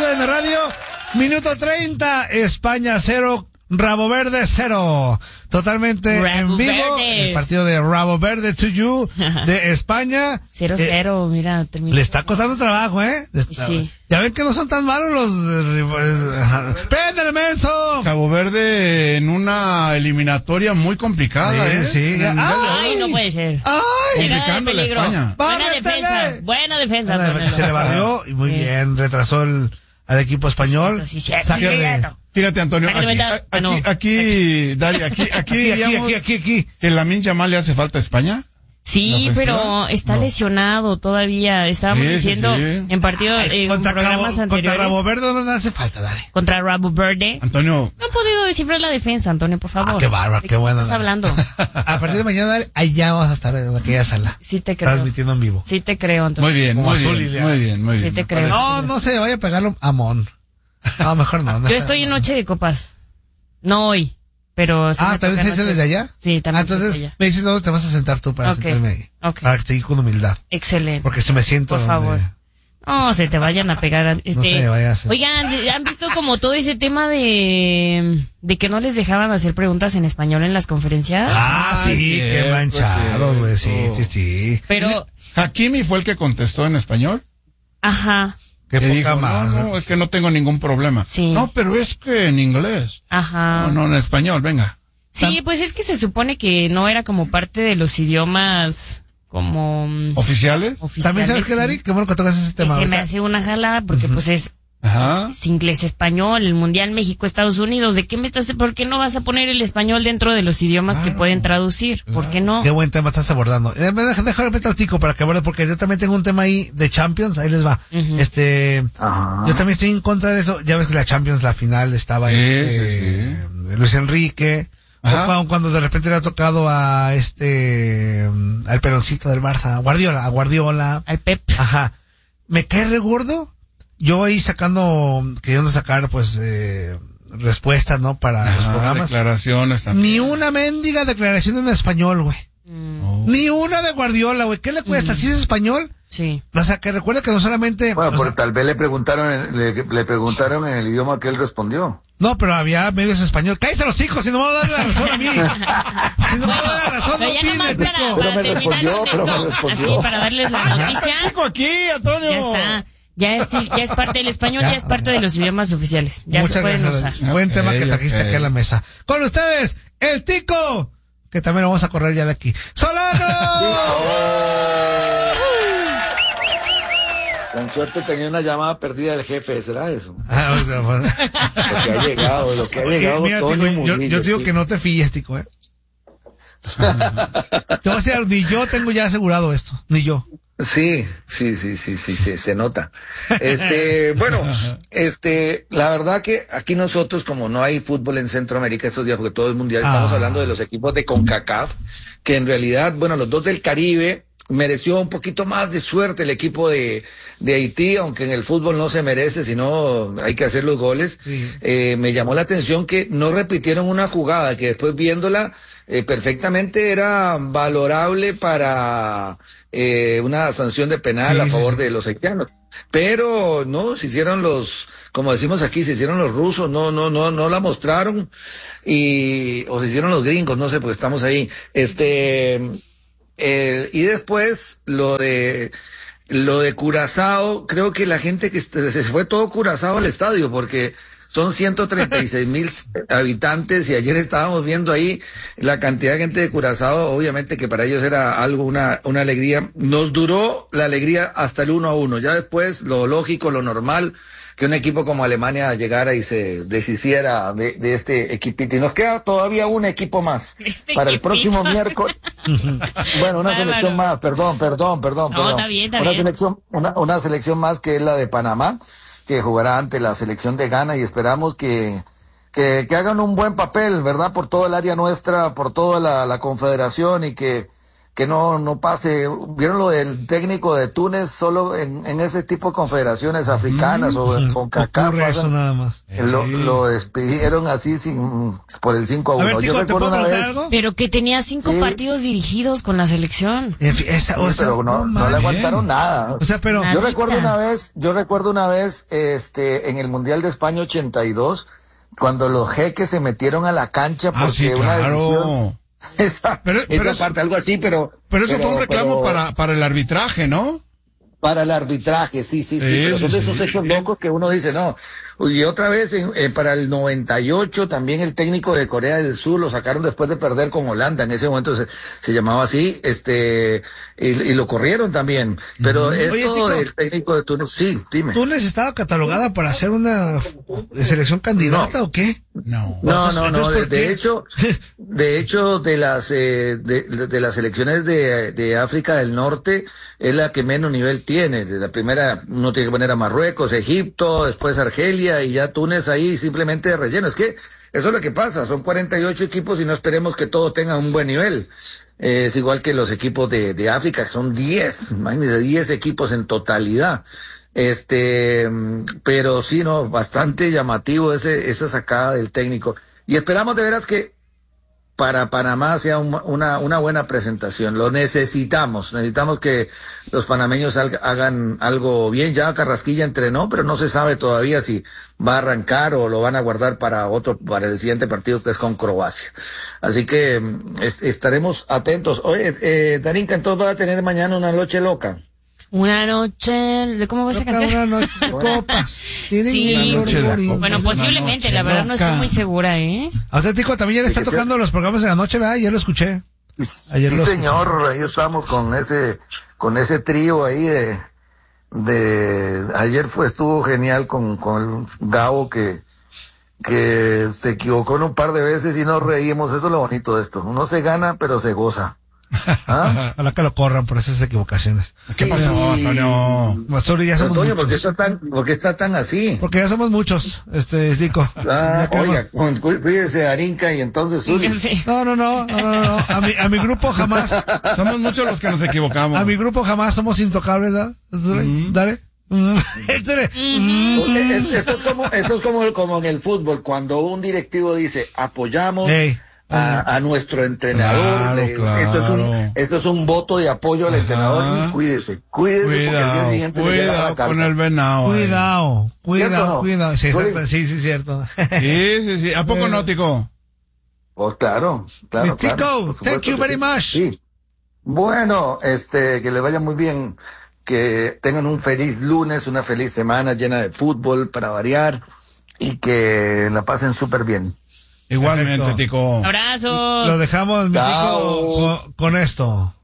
TUDN Radio, minuto 30, España 0, Rabo Verde 0. Totalmente en vivo. El partido de Rabo Verde to you de España. 0-0, mira, terminó. Le está costando trabajo, Sí. Ya ven que no son tan malos los... ¡Péndale, menso! Cabo Verde en una eliminatoria muy complicada, Sí. Ay, no puede ser. ¡Ay! Complicando la España. Buena defensa. Se le barrió y muy bien, retrasó al equipo español. Sí, Fíjate, Antonio, aquí, que Lamine Yamal le hace falta a España. Sí, pero está lesionado todavía. Estábamos diciendo en partidos, programas anteriores. Contra Rabo Verde no hace falta, dale. Contra Rabo Verde. Antonio. No he podido descifrar la defensa, Antonio, por favor. Qué bárbaro, qué bueno. ¿Qué estás hablando? A partir de mañana, ahí ya vamos a estar en aquella sala. Sí te creo. Transmitiendo en vivo. Sí te creo, Antonio. Muy bien. Sí te creo. No se vaya a pegarlo a Mon. No, mejor no. Yo estoy en noche de copas. No hoy. Pero ¿también se dice desde allá? Sí, también. Entonces, allá. me dices dónde te vas a sentar tú para sentarme ahí. Okay. Para que te diga con humildad. Excelente. Porque si me siento. Por favor. No, se te vayan a pegar. No te vayas. Oigan, ¿han visto como todo ese tema de que no les dejaban hacer preguntas en español en las conferencias? Sí, qué manchado, güey. Sí. Pero. Hakimi fue el que contestó en español. Ajá. Qué que poca dijo, madre. no, es que no tengo ningún problema. Sí. No, pero es que en inglés. Ajá. No, en español, venga. Sí, pues es que se supone que no era como parte de los idiomas como... ¿Oficiales? ¿También sabes qué, Dari? Qué bueno que tocas ese tema. Se me hace una jalada porque pues es inglés-español, el Mundial México-Estados Unidos. ¿Por qué no vas a poner el español dentro de los idiomas que pueden traducir? ¿Por qué no? Qué buen tema estás abordando. Déjame platico para que aborde, porque yo también tengo un tema ahí de Champions, ahí les va. Yo también estoy en contra de eso. Ya ves que la Champions, la final estaba Luis Enrique. Cuando de repente le ha tocado a al peloncito del Barça, a Guardiola. Al Pep. Ajá. Me cae re gordo. Yo ahí queriendo sacar, pues, respuestas, ¿no? Para los programas. Declaraciones también. Ni una mendiga declaración en español, güey. Ni una de Guardiola, güey. ¿Qué le cuesta? ¿Si es español? Sí. O sea, que recuerda que no solamente... Bueno, porque tal vez le preguntaron en el idioma que él respondió. No, pero había medios español. ¡Cállese los hijos! Si no me va a dar la razón a mí. Si no me va a dar la razón, no opines, Pero me respondió. Así, para darles la noticia. Aquí, Antonio. Ya está. Ya es parte del español, ya es parte de los idiomas oficiales. Ya muchas se pueden gracias. usar. Buen tema que trajiste aquí a la mesa. Con ustedes, el Tico, que también lo vamos a correr ya de aquí. ¡Solano! Con suerte tenía una llamada perdida del jefe, ¿será eso? Lo que ha llegado, mira, Toño Tico, Murillo, yo digo que no te fíes, Tico, Te voy a decir, ni yo tengo ya asegurado esto, ni yo. Sí, se nota. Bueno, la verdad que aquí nosotros, como no hay fútbol en Centroamérica estos días, porque todo es mundial, estamos hablando de los equipos de CONCACAF, que en realidad, bueno, los dos del Caribe, mereció un poquito más de suerte el equipo de Haití, aunque en el fútbol no se merece, sino hay que hacer los goles. Sí. Me llamó la atención que no repitieron una jugada, que después viéndola, perfectamente era valorable para una sanción de penal a favor de los haitianos. Pero no, se hicieron como decimos aquí, se hicieron los rusos, no la mostraron, o se hicieron los gringos, no sé, porque estamos ahí. Y después lo de Curazao, creo que la gente se fue todo Curazao al estadio, porque son 136,000 habitantes, y ayer estábamos viendo ahí la cantidad de gente de Curazao, obviamente que para ellos era algo, una alegría. Nos duró la alegría hasta el 1-1, ya después lo lógico, lo normal, que un equipo como Alemania llegara y se deshiciera de este equipito. Y nos queda todavía un equipo más para el próximo miércoles. Bueno, una selección más, perdón. No, está bien. Una selección más, que es la de Panamá, que jugará ante la selección de Ghana, y esperamos que hagan un buen papel, ¿verdad? Por todo el área nuestra, por toda la confederación, y que que no pase. ¿Vieron lo del técnico de Túnez? Solo en ese tipo de confederaciones africanas o con CACAF. Eso nada más. Lo despidieron así por el 5-1. A ver, Tico, yo recuerdo una vez. ¿algo? Pero que tenía 5 partidos dirigidos con la selección. Pero no le aguantaron nada. O sea, pero yo recuerdo una vez, en el Mundial de España 82, cuando los jeques se metieron a la cancha porque sí, claro. una decisión. Esa parte, algo así, pero eso fue un reclamo para el arbitraje, ¿no? Para el arbitraje, sí, pero son de esos hechos locos que uno dice, no. Y otra vez, para el 98, también el técnico de Corea del Sur lo sacaron después de perder con Holanda, en ese momento se llamaba así, y lo corrieron también. Pero esto del técnico de Túnez, sí, dime. ¿Túnez estaba catalogada para ser una selección candidata o qué? No. De hecho, de las selecciones de África del Norte, es la que menos nivel tiene. De la primera, uno tiene que poner a Marruecos, Egipto, después Argelia, y ya Túnez ahí simplemente de relleno. Es que eso es lo que pasa, son 48 equipos y no esperemos que todos tengan un buen nivel. Es igual que los equipos de África, que son 10, imagínense, 10 equipos en totalidad. Pero sí, no, bastante llamativo esa sacada del técnico. Y esperamos de veras que para Panamá sea una buena presentación. Lo necesitamos que los panameños hagan algo bien. Ya Carrasquilla entrenó, pero no se sabe todavía si va a arrancar o lo van a guardar para el siguiente partido, que es con Croacia. Así que estaremos atentos. Oye, Darinka, entonces va a tener mañana una noche loca. Una noche, ¿de cómo vas a cantar? Una noche de copas. Sí, bueno, posiblemente, la verdad no estoy muy segura, A usted, Tico, también ya le está tocando los programas de la noche, ¿verdad? Ya lo escuché. Sí, señor, ahí estamos con ese trío ahí ayer estuvo genial con el Gabo que se equivocó en un par de veces y nos reímos. Eso es lo bonito de esto. No se gana, pero se goza. Ojalá que lo corran por esas equivocaciones. ¿Qué pasó, Antonio? Ya somos Antonio, muchos. ¿por qué está tan así? Porque ya somos muchos, Tico. Oiga, cuídese de Arinka y entonces Zuli. No. A mi grupo jamás. Somos muchos los que nos equivocamos. A mi grupo jamás somos intocables, ¿verdad? Dale. Esto es como en el fútbol, cuando un directivo dice apoyamos a nuestro entrenador. Claro. Esto es un voto de apoyo al entrenador y cuídese porque el día siguiente le llega la carta. Con el venado. Cuidado. Sí, cierto. Sí. ¿A poco no, Tico? Pues claro. Tico, thank you very much. Sí. Bueno, que le vaya muy bien, que tengan un feliz lunes, una feliz semana llena de fútbol para variar y que la pasen súper bien. Igualmente, Tico. Abrazo. Lo dejamos, mi Tico, con esto.